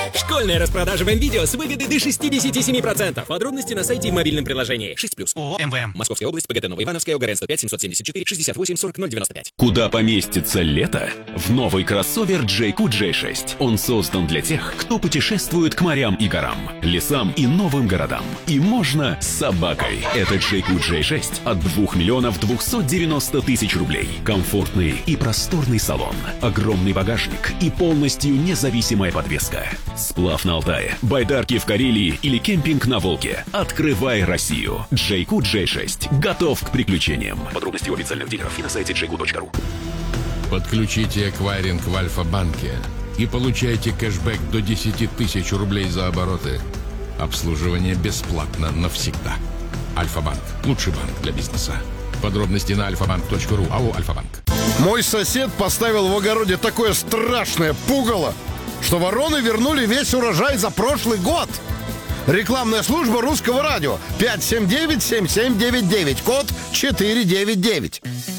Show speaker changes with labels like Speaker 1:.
Speaker 1: Школьная распродажа в МВидео с выгодой до 67%. Подробности на сайте и мобильном приложении. 6+.
Speaker 2: ООО МВМ.
Speaker 1: Московская область, ПГТ Новоивановская, УГРН 105 774 68 40 095.
Speaker 3: Куда поместится лето? В новый кроссовер JQ J6. Он создан для тех, кто путешествует к морям и горам, лесам и новым городам. И можно с собакой. Это JQ J6 от 2 миллионов 290 тысяч рублей. Комфортный и просторный салон, огромный багажник и полностью независимая подвеска. Сплав на Алтае, байдарки в Карелии или кемпинг на Волге. Открывай Россию. JQ J6 готов к приключениям. Подробности у официальных дилеров и на сайте jq.ru.
Speaker 4: Подключите эквайринг в Альфа-банке и получайте кэшбэк до 10 тысяч рублей за обороты. Обслуживание бесплатно навсегда. Альфа-банк. Лучший банк для бизнеса. Подробности на alfabank.ru. АО «Альфа-банк».
Speaker 5: Мой сосед поставил в огороде такое страшное пугало, что вороны вернули весь урожай за прошлый год. Рекламная служба Русского радио. 579-7799. Код 499.